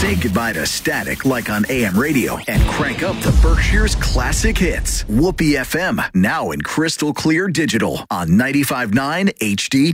Say goodbye to static like on AM radio and crank up the Berkshire's classic hits. Whoopee FM, now in crystal clear digital on 95.9 HD2.